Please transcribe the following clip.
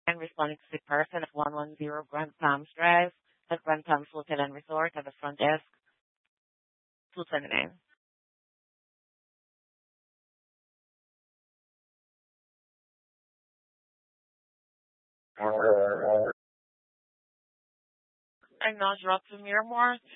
I'm responding to the person at 110 Grand Palms Drive at Grand Palms Hotel and Resort at the front desk, 229. I'm not dropped to Miramar.